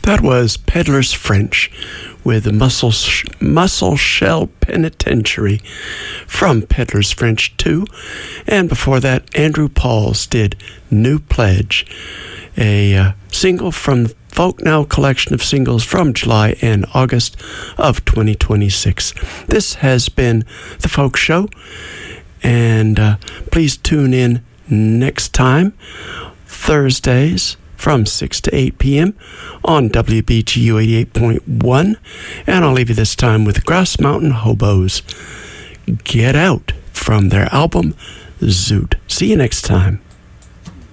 That was Peddler's French with Muscle Shell Penitentiary from Peddler's French 2. And before that, Andrew Pauls did New Pledge, a single from the Folk Now collection of singles from July and August of 2026. This has been The Folk Show, and please tune in next time, Thursdays, from 6 to 8 p.m. on WBGU 88.1. And I'll leave you this time with Grass Mountain Hobos, Get Out, from their album Zoot. See you next time.